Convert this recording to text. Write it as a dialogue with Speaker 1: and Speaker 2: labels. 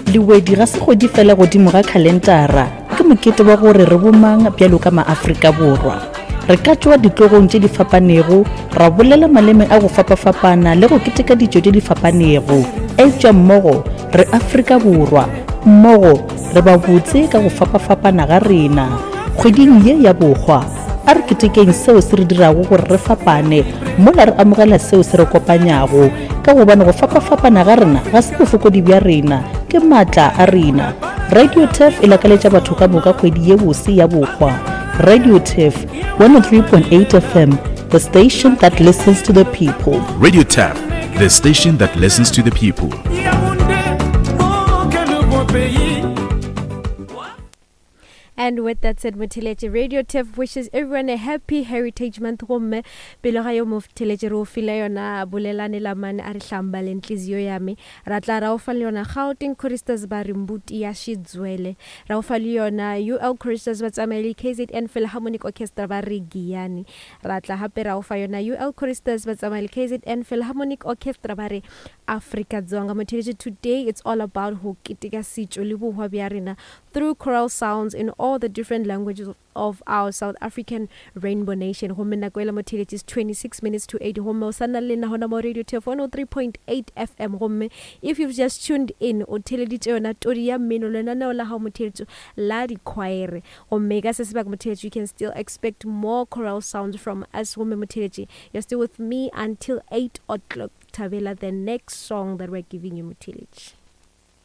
Speaker 1: Lewedi ga se godi fela godimo ga kalendara ke mokete wa gore re bomang bjalo ka maAfrika Borwa. Re ka tšwa ditlogong tše di fapanego, ra bolela maleme a go fapafapana le go keteka dijo tše di fapanego. Etšwa mmogo re Afrika Borwa, mmogo re ba botse ka go fapafapana ga rena. Kgweding ye ya bogwa a re ketekeng seo se re dirago gore re fapane, mola re amogela seo se re kopanyago ka gobane go fapafapana ga rena ga se bofokodi bja rena, ke maatla a rena. Radio TEF e lakaletša batho ka moka kgwedi ye bose ya bogwa. Radio TEF 103.8 FM, the station that listens to the people.
Speaker 2: Radio TEF, the station that listens to the people.
Speaker 3: And with that said, Motheletse, Radio TEF wishes everyone a happy Heritage Month. Gomme pele ga yo Motheletse ro fila yona bolelane la mane a re hlamba le ntlizio ya me ra tla ra o fa le yona Gauteng Choristers ba re mbuti ya Shidzwele, ra o fa le yona UL Choristers ba tsamaile KZN Philharmonic Orchestra ba re Giyani, ra tla hape ra o fa yona UL Choristers ba tsamaile KZN Philharmonic Orchestra ba re Africa Dzonga. Motheletse, today it's all about ho keteka setšo le bohwa bja rena through choral sounds in all the different languages of our South African Rainbow Nation. Gomme nako ela Motheletse is 26 minutes to 8. Gomme o sana le na hona mo Radio TEF 103.8 FM. Gomme if you've just tuned in, o theleditše yona tori ya mmino lenaneo la hao Motheletse la dikhwaere. Gomme ka se sebaka Motheletse, you can still expect more choral sounds from us. Gomme Motheletse, you're still with me until 8 o'clock. Tabela, the next song that we're giving you, Motheletse.